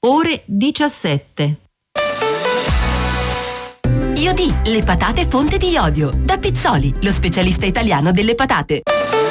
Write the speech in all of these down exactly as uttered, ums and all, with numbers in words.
ore diciassette. Iodì, le patate fonte di iodio. Da Pizzoli, lo specialista italiano delle patate.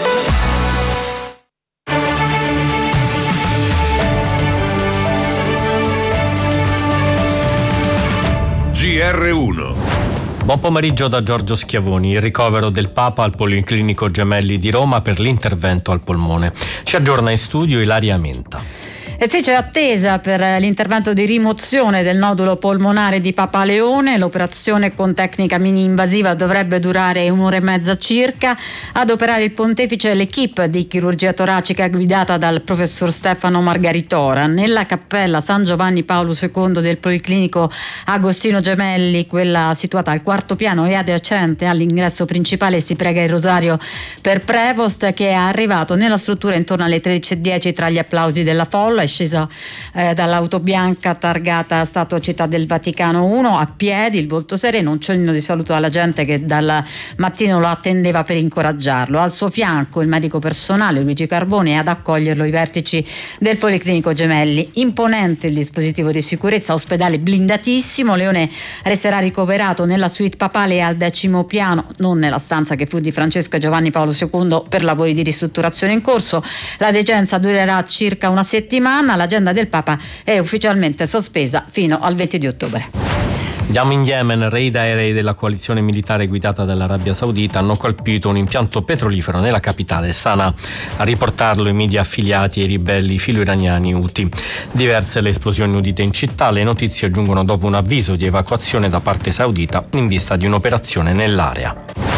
G R uno. Buon pomeriggio da Giorgio Schiavoni. Il ricovero del Papa al Policlinico Gemelli di Roma per l'intervento al polmone. Ci aggiorna in studio Ilaria Menta. E sì, c'è attesa per l'intervento di rimozione del nodulo polmonare di Papa Leone. L'operazione con tecnica mini-invasiva dovrebbe durare un'ora e mezza circa. Ad operare il pontefice è l'equipe di chirurgia toracica guidata dal professor Stefano Margaritora. Nella cappella San Giovanni Paolo secondo del Policlinico Agostino Gemelli, quella situata al quarto piano e adiacente all'ingresso principale, si prega il rosario per Prevost, che è arrivato nella struttura intorno alle tredici e dieci tra gli applausi della folla. È scesa eh, dall'auto bianca targata Stato Città del Vaticano uno a piedi, il volto sereno, un cenno di saluto alla gente che dal mattino lo attendeva per incoraggiarlo. Al suo fianco il medico personale Luigi Carboni e ad accoglierlo i vertici del Policlinico Gemelli. Imponente il dispositivo di sicurezza, ospedale blindatissimo. Leone resterà ricoverato nella suite papale al decimo piano, non nella stanza che fu di Francesco Giovanni Paolo secondo per lavori di ristrutturazione in corso. La degenza durerà circa una settimana. L'agenda del Papa è ufficialmente sospesa fino al venti di ottobre. Andiamo in Yemen. Raid aerei della coalizione militare guidata dall'Arabia Saudita hanno colpito un impianto petrolifero nella capitale Sana'a. A riportarlo i media affiliati ai ribelli filo-iraniani Houthi. Diverse le esplosioni udite in città. Le notizie giungono dopo un avviso di evacuazione da parte saudita in vista di un'operazione nell'area.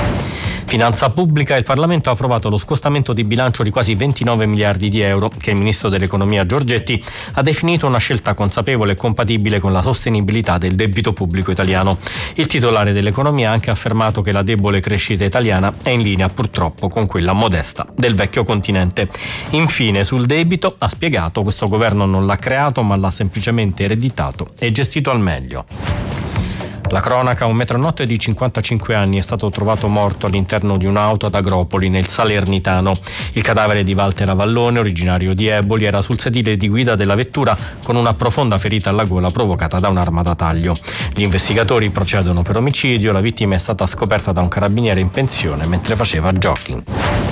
Finanza pubblica. Il Parlamento ha approvato lo scostamento di bilancio di quasi ventinove miliardi di euro che il ministro dell'economia Giorgetti ha definito una scelta consapevole e compatibile con la sostenibilità del debito pubblico italiano. Il titolare dell'economia ha anche affermato che la debole crescita italiana è in linea purtroppo con quella modesta del vecchio continente. Infine, sul debito ha spiegato: questo governo non l'ha creato ma l'ha semplicemente ereditato e gestito al meglio. La cronaca. Un metronotte di cinquantacinque anni è stato trovato morto all'interno di un'auto ad Agropoli, nel Salernitano. Il cadavere di Walter Avallone, originario di Eboli, era sul sedile di guida della vettura con una profonda ferita alla gola provocata da un'arma da taglio. Gli investigatori procedono per omicidio. La vittima è stata scoperta da un carabiniere in pensione mentre faceva jogging.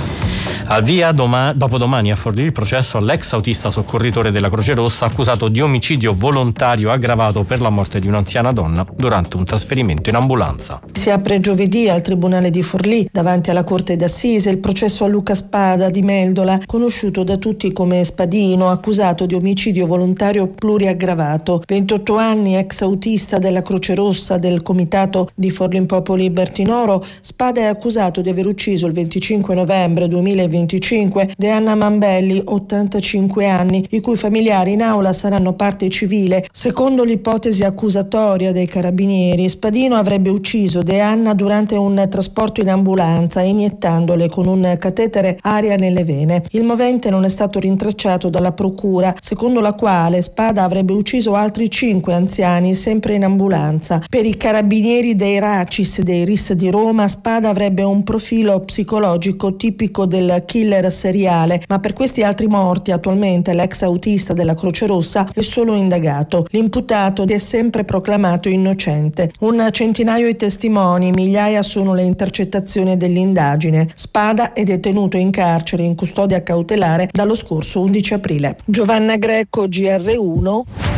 Al via doma- dopodomani a Forlì il processo all'ex autista soccorritore della Croce Rossa accusato di omicidio volontario aggravato per la morte di un'anziana donna durante un trasferimento in ambulanza. Si apre giovedì al Tribunale di Forlì, davanti alla Corte d'Assise, il processo a Luca Spada di Meldola, conosciuto da tutti come Spadino, accusato di omicidio volontario pluriaggravato. ventotto anni, ex autista della Croce Rossa del comitato di Forlì Impopoli Bertinoro, Spada è accusato di aver ucciso il venticinque novembre duemilaventicinque Deanna Mambelli, ottantacinque anni, i cui familiari in aula saranno parte civile. Secondo l'ipotesi accusatoria dei carabinieri, Spadino avrebbe ucciso Deanna durante un trasporto in ambulanza, iniettandole con un catetere aria nelle vene. Il movente non è stato rintracciato dalla procura, secondo la quale Spada avrebbe ucciso altri cinque anziani sempre in ambulanza. Per i carabinieri dei Racis dei R I S di Roma, Spada avrebbe un profilo psicologico tipico del killer seriale, ma per questi altri morti attualmente l'ex autista della Croce Rossa è solo indagato. L'imputato si è sempre proclamato innocente. Un centinaio di testimoni, migliaia sono le intercettazioni dell'indagine. Spada è detenuto in carcere in custodia cautelare dallo scorso undici aprile. Giovanna Greco, G R uno.